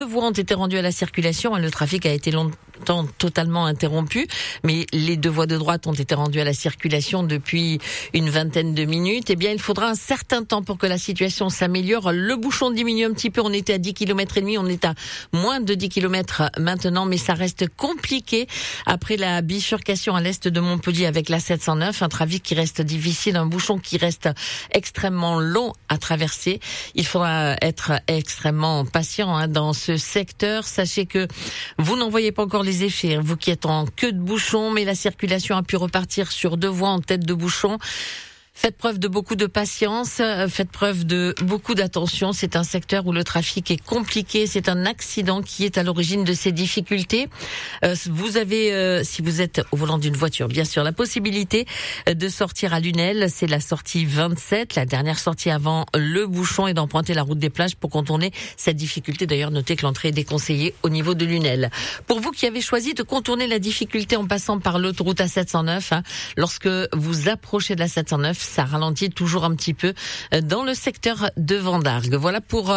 Deux voies ont été rendues à la circulation. Le trafic a été longtemps totalement interrompu, mais les deux voies de droite ont été rendues à la circulation depuis une vingtaine de minutes. Eh bien, il faudra un certain temps pour que la situation s'améliore. Le bouchon diminue un petit peu. On était à 10 km et demi. On est à moins de 10 km maintenant, mais ça reste compliqué après la bifurcation à l'est de Montpellier avec la 709. Un trafic qui reste difficile, un bouchon qui reste extrêmement long à traverser. Il faudra être extrêmement patient dans ce secteur. Sachez que vous n'en voyez pas encore les effets, vous qui êtes en queue de bouchon, mais la circulation a pu repartir sur deux voies en tête de bouchon. Faites preuve de beaucoup de patience, faites preuve de beaucoup d'attention. C'est un secteur où le trafic est compliqué. C'est un accident qui est à l'origine de ces difficultés. Vous avez, si vous êtes au volant d'une voiture, bien sûr, la possibilité de sortir à Lunel. C'est la sortie 27, la dernière sortie avant le bouchon, et d'emprunter la route des plages pour contourner cette difficulté. D'ailleurs, notez que l'entrée est déconseillée au niveau de Lunel. Pour vous qui avez choisi de contourner la difficulté en passant par l'autoroute A709, lorsque vous approchez de la 709, ça ralentit toujours un petit peu dans le secteur de Vendargues. Voilà pour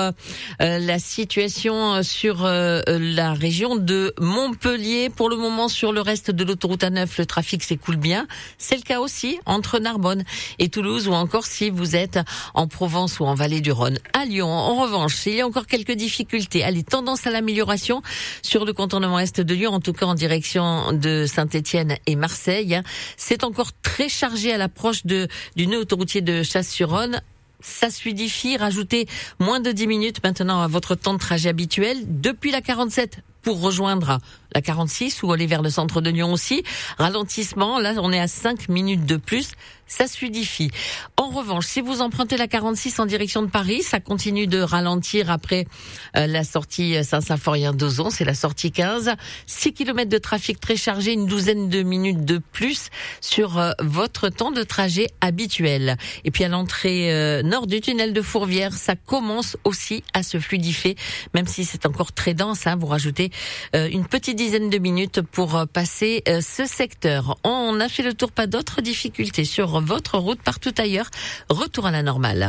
la situation sur la région de Montpellier. Pour le moment, sur le reste de l'autoroute A9, le trafic s'écoule bien. C'est le cas aussi entre Narbonne et Toulouse, ou encore si vous êtes en Provence ou en Vallée du Rhône. À Lyon, en revanche, il y a encore quelques difficultés. Allez, tendance à l'amélioration sur le contournement est de Lyon, en tout cas en direction de Saint-Étienne et Marseille. C'est encore très chargé à l'approche du nœud autoroutier de Chasse-sur-Rhône. Ça se fluidifie, rajoutez moins de 10 minutes maintenant à votre temps de trajet habituel. Depuis la 47 pour rejoindre la 46 ou aller vers le centre de Lyon aussi. Ralentissement, là on est à 5 minutes de plus. Ça se fluidifie. En revanche, si vous empruntez la 46 en direction de Paris, ça continue de ralentir après la sortie Saint-Symphorien-d'Ozon, c'est la sortie 15. 6 km de trafic très chargé, une douzaine de minutes de plus sur votre temps de trajet habituel. Et puis à l'entrée nord du tunnel de Fourvière, ça commence aussi à se fluidifier, même si c'est encore très dense. Vous rajoutez une petite dizaine de minutes pour passer ce secteur. On a fait le tour, pas d'autres difficultés sur votre route partout ailleurs. Retour à la normale.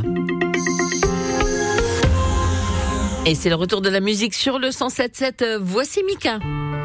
Et c'est le retour de la musique sur le 107.7. Voici Mika.